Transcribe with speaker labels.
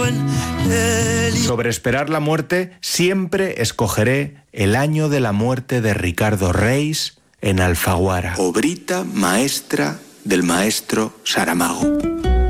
Speaker 1: en el...
Speaker 2: Sobre esperar la muerte, siempre escogeré el año de la muerte de Ricardo Reis en Alfaguara.
Speaker 3: Obrita maestra del maestro Saramago.